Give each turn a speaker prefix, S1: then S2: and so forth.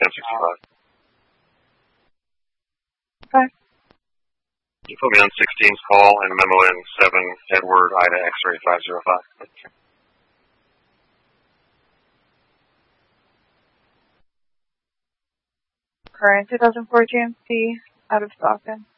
S1: 1065.
S2: Okay.
S1: You put me on 16's call and memo in 7 Edward Ida X-ray 505.
S2: Current 2004 GMC out of stock then.